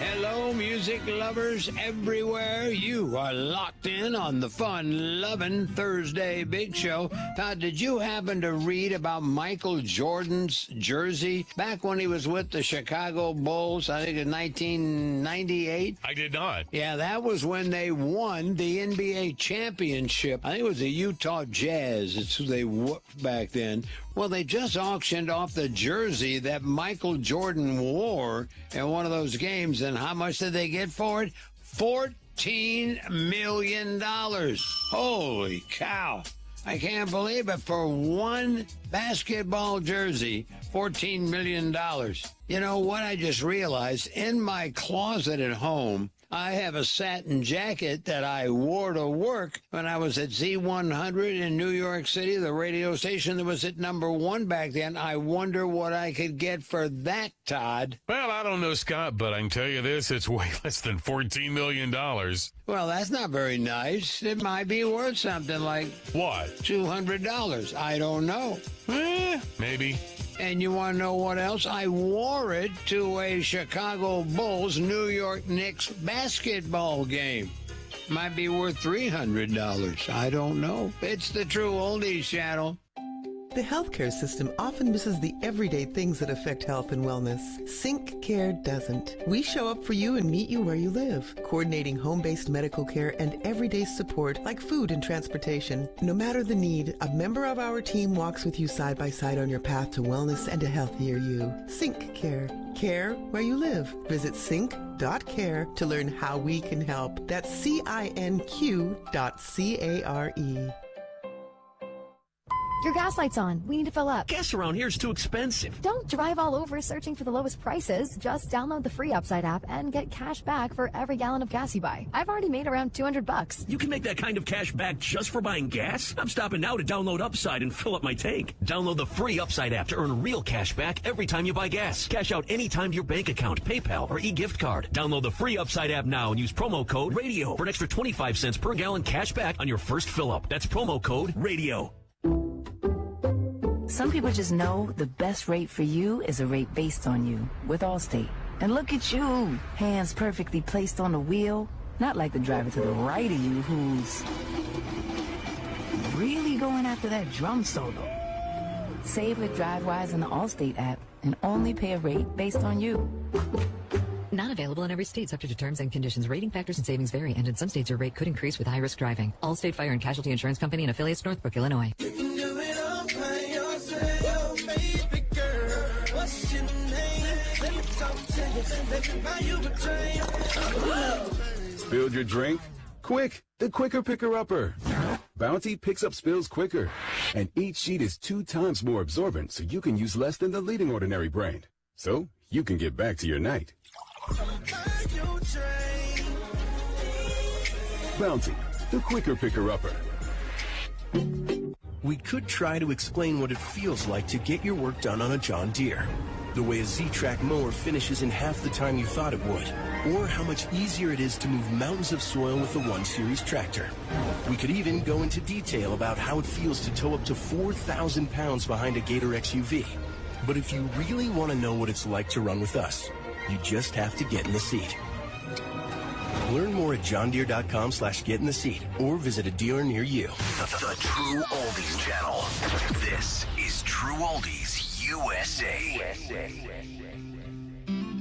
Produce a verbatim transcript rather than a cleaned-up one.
Hello, music lovers everywhere. You are locked in on the fun-loving Thursday Big Show. Todd, did you happen to read about Michael Jordan's jersey back when he was with the Chicago Bulls, I think in nineteen ninety-eight? I did not. Yeah, that was when they won the N B A championship. I think it was the Utah Jazz. It's who they whooped back then. Well, they just auctioned off the jersey that Michael Jordan wore in one of those games. And how much did they get for it? fourteen million dollars. Holy cow. I can't believe it. For one basketball jersey, fourteen million dollars. You know what I just realized? In my closet at home, I have a satin jacket that I wore to work when I was at Z one hundred in New York City, the radio station that was at number one back then. I wonder what I could get for that, Todd. Well, I don't know, Scott, but I can tell you this, it's way less than fourteen million dollars. Well, that's not very nice. It might be worth something like... What? two hundred dollars. I don't know. Eh, maybe. And you want to know what else? I wore it to a Chicago Bulls New York Knicks basketball game. Might be worth three hundred dollars. I don't know. It's the True Oldies Channel. The healthcare system often misses the everyday things that affect health and wellness. Sync Care doesn't. We show up for you and meet you where you live, coordinating home-based medical care and everyday support like food and transportation. No matter the need, a member of our team walks with you side by side on your path to wellness and a healthier you. Sync Care. Care where you live. Visit sync dot care to learn how we can help. That's C I N Q dot C A R E. Your gas light's on. We need to fill up. Gas around here is too expensive. Don't drive all over searching for the lowest prices. Just download the free Upside app and get cash back for every gallon of gas you buy. I've already made around two hundred bucks. You can make that kind of cash back just for buying gas? I'm stopping now to download Upside and fill up my tank. Download the free Upside app to earn real cash back every time you buy gas. Cash out anytime to your bank account, PayPal, or e-gift card. Download the free Upside app now and use promo code RADIO for an extra twenty-five cents per gallon cash back on your first fill up. That's promo code RADIO. Some people just know the best rate for you is a rate based on you with Allstate. And look at you, hands perfectly placed on the wheel, not like the driver to the right of you who's really going after that drum solo. Save with DriveWise in the Allstate app and only pay a rate based on you. Not available in every state, subject to terms and conditions. Rating factors and savings vary, and in some states your rate could increase with high-risk driving. Allstate Fire and Casualty Insurance Company and affiliates, Northbrook, Illinois. Spilled your drink? Quick, the quicker picker-upper. Bounty picks up spills quicker, and each sheet is two times more absorbent, so you can use less than the leading ordinary brand. So you can get back to your night. Bounty, the quicker picker-upper. We could try to explain what it feels like to get your work done on a John Deere. The way a Z-Track mower finishes in half the time you thought it would. Or how much easier it is to move mountains of soil with the one series tractor. We could even go into detail about how it feels to tow up to four thousand pounds behind a Gator X U V. But if you really want to know what it's like to run with us, you just have to get in the seat. Learn more at johndeere.com slash get in the seat or visit a dealer near you. The, the True Oldies Channel. This is True Oldies U S A.